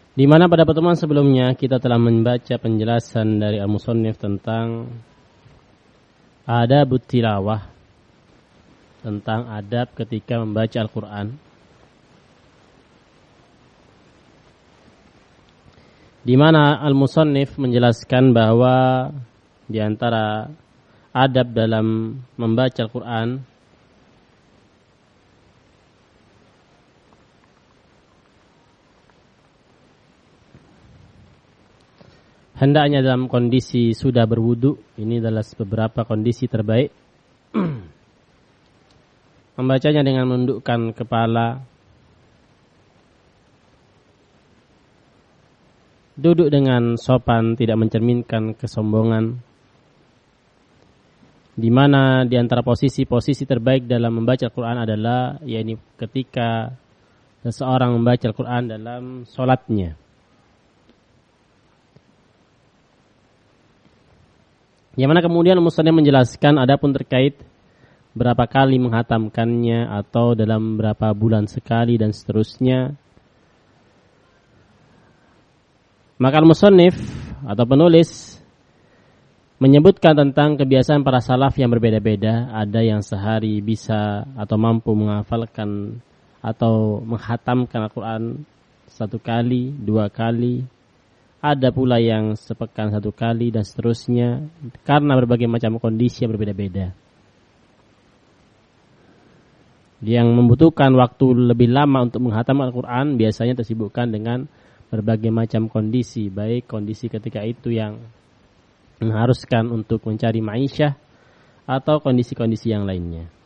Di mana pada pertemuan sebelumnya kita telah membaca penjelasan dari Al-Musannif tentang adab tilawah, tentang adab ketika membaca Al-Quran. Di mana Al-Musannif menjelaskan bahwa di antara adab dalam membaca Al-Quran hendaknya dalam kondisi sudah berwudu. Ini adalah beberapa kondisi terbaik. Membacanya dengan menundukkan kepala, duduk dengan sopan, tidak mencerminkan kesombongan. Di mana di antara posisi-posisi terbaik dalam membaca Al-Quran adalah yakni ketika seseorang membaca Al-Quran dalam sholatnya. Yang mana kemudian Musannif menjelaskan adapun terkait berapa kali menghatamkannya atau dalam berapa bulan sekali dan seterusnya. Maka Musannif atau penulis menyebutkan tentang kebiasaan para salaf yang berbeda-beda. Ada yang sehari bisa atau mampu menghafalkan atau menghatamkan Al-Quran 1 kali, 2 kali. Ada pula yang sepekan 1 kali dan seterusnya. Karena berbagai macam kondisi yang berbeda-beda. Yang membutuhkan waktu lebih lama untuk menghatam Al-Quran biasanya tersibukkan dengan berbagai macam kondisi. Baik kondisi ketika itu yang mengharuskan untuk mencari ma'isyah atau kondisi-kondisi yang lainnya.